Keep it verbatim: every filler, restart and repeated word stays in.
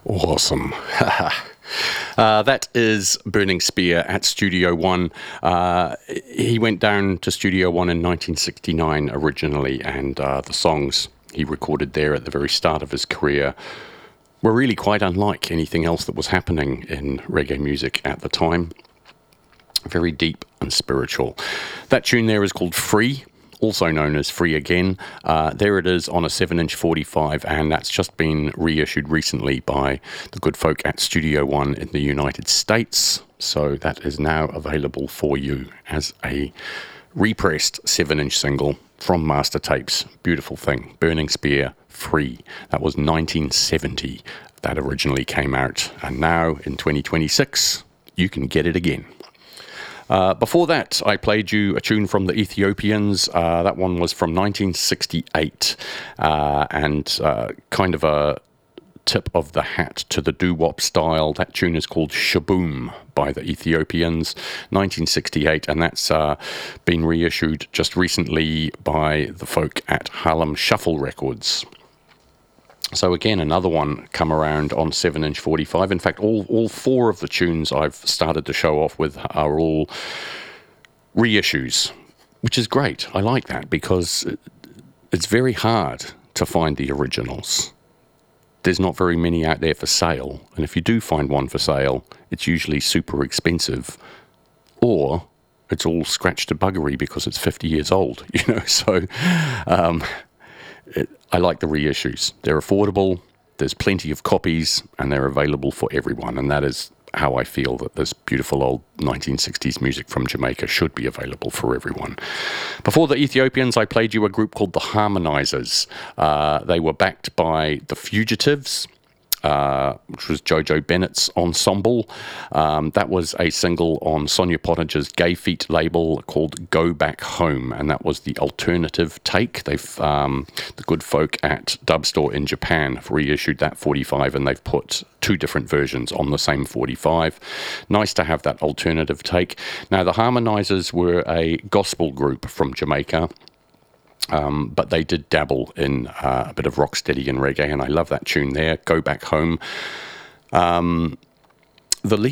Awesome. uh, that is Burning Spear at Studio One. Uh, he went down to Studio One in nineteen sixty-nine originally, and uh, the songs he recorded there at the very start of his career were really quite unlike anything else that was happening in reggae music at the time. Very deep and spiritual. That tune there is called Free, also known as Free Again. Uh, there it is on a seven inch forty-five, and that's just been reissued recently by the good folk at Studio One in the United States. So that is now available for you as a repressed seven inch single from Master Tapes. Beautiful thing. Burning Spear, Free. That was nineteen seventy that originally came out, and now in twenty twenty-six you can get it again. Uh, before that, I played you a tune from the Ethiopians. Uh, that one was from nineteen sixty-eight, uh, and uh, kind of a tip of the hat to the doo-wop style. That tune is called Shaboom by the Ethiopians, nineteen sixty-eight, and that's uh, been reissued just recently by the folk at Harlem Shuffle Records. So again, another one come around on seven inch forty-five. In fact, all, all four of the tunes I've started to show off with are all reissues, which is great. I like that because it's very hard to find the originals. There's not very many out there for sale, and if you do find one for sale, it's usually super expensive, or it's all scratched to buggery because it's fifty years old, you know, so... Um, It, I like the reissues. They're affordable, there's plenty of copies, and they're available for everyone, and that is how I feel that this beautiful old nineteen sixties music from Jamaica should be available for everyone. Before the Ethiopians, I played you a group called the Harmonizers. Uh, they were backed by the Fugitives, Uh, which was Jojo Bennett's ensemble. Um, that was a single on Sonia Pottinger's Gay Feet label called Go Back Home, and that was the alternative take. They've um, the good folk at Dubstore in Japan have reissued that forty-five, and they've put two different versions on the same forty-five. Nice to have that alternative take. Now, the Harmonizers were a gospel group from Jamaica. Um, but they did dabble in uh, a bit of rocksteady and reggae, and I love that tune there, Go Back Home. Um, the lead